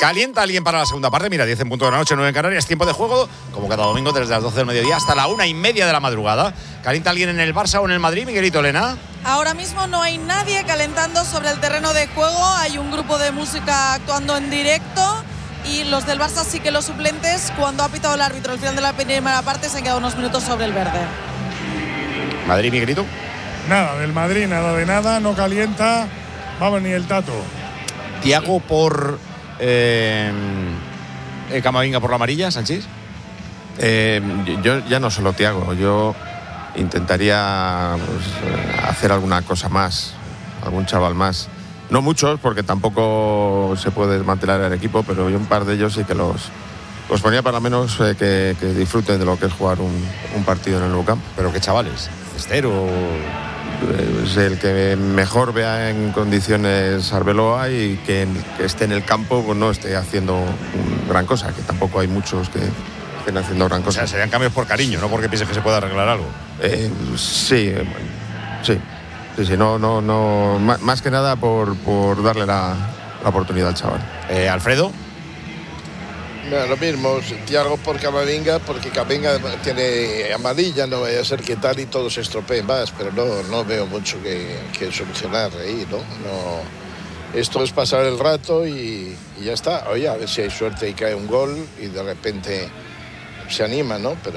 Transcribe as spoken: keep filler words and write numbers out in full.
¿Calienta alguien para la segunda parte? Mira, diez en punto de la noche, nueve en Canarias, tiempo de juego, como cada domingo desde las doce del mediodía hasta la una y media de la madrugada. ¿Calienta alguien en el Barça o en el Madrid, Miguelito, Elena? Ahora mismo no hay nadie calentando sobre el terreno de juego, hay un grupo de música actuando en directo y los del Barça sí que los suplentes, cuando ha pitado el árbitro al final de la primera parte, se han quedado unos minutos sobre el verde. ¿Madrid, Miguelito? Nada del Madrid, nada de nada, no calienta, vamos, ni el tato. Thiago por eh, eh, Camavinga por la amarilla, Sánchez. Eh, yo ya no solo Thiago, yo intentaría pues, hacer alguna cosa más, algún chaval más. No muchos, porque tampoco se puede desmantelar el equipo, pero yo un par de ellos sí que los, los ponía para menos eh, que, que disfruten de lo que es jugar un, un partido en el Nou Camp. ¿Pero qué chavales? ¿Estero? Es el que mejor vea en condiciones Arbeloa y que, que esté en el campo, pues no esté haciendo un, gran cosa, que tampoco hay muchos que estén haciendo gran cosa. O sea, serían cambios por cariño, no porque pienses que se pueda arreglar algo. Eh, sí, sí, sí, sí, no, no, no, más, más que nada por, por darle la, la oportunidad al chaval. Eh, Alfredo. Mira, lo mismo, Thiago por Camavinga, porque Camavinga tiene amarilla, no vaya a ser que tal y todo se estropee más, pero no, no veo mucho que, que solucionar ahí, ¿no? No. Esto es pasar el rato y, y ya está. Oye, a ver si hay suerte y cae un gol y de repente se anima, ¿no? Pero